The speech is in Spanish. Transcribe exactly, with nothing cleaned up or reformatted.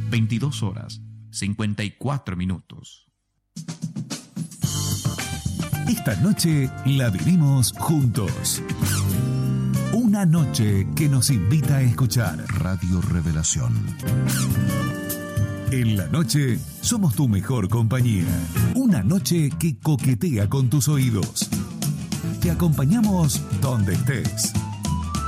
veintidós horas, cincuenta y cuatro minutos. Esta noche la vivimos juntos. Una noche que nos invita a escuchar Radio Revelación. En la noche somos tu mejor compañía. Una noche que coquetea con tus oídos. Te acompañamos donde estés.